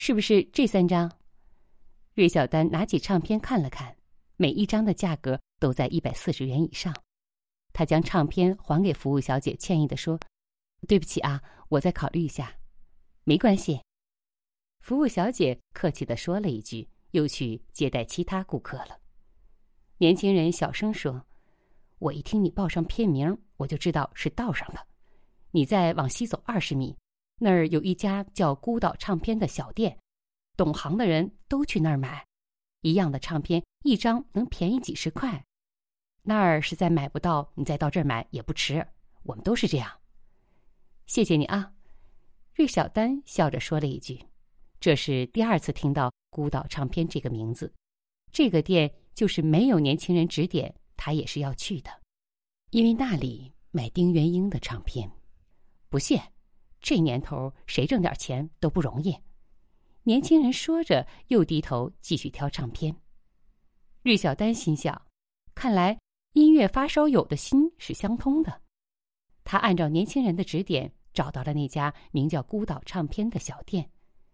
是不是这3张？芮小丹拿起唱片看了看，每一张的价格都在140元以上。他将唱片还给服务小姐，歉意地说：“对不起啊，我再考虑一下。”“没关系。”服务小姐客气地说了一句，又去接待其他顾客了。年轻人小声说：“我一听你报上片名，我就知道是道上的。你再往西走20米，那儿有一家叫孤岛唱片的小店，懂行的人都去那儿买，一样的唱片一张能便宜几十块。那儿实在买不到，你再到这儿买也不迟，我们都是这样。”“谢谢你啊。”芮小丹笑着说了一句。这是第2次听到孤岛唱片这个名字，这个店就是没有年轻人指点，他也是要去的，因为那里买丁元英的唱片。不谢，这年头谁挣点钱都不容易。年轻人说着，又低头继续挑唱片。芮小丹心想，看来音乐发烧友的心是相通的。他按照年轻人的指点，找到了那家名叫孤岛唱片的小店。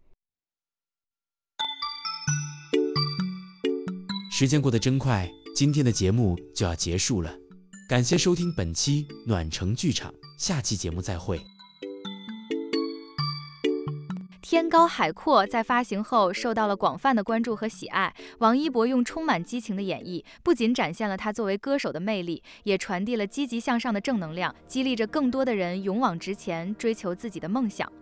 时间过得真快，今天的节目就要结束了。感谢收听本期暖城剧场，下期节目再会。 天高海阔在发行后受到了广泛的关注和喜爱。王一博用充满激情的演绎，不仅展现了他作为歌手的魅力，也传递了积极向上的正能量，激励着更多的人勇往直前，追求自己的梦想。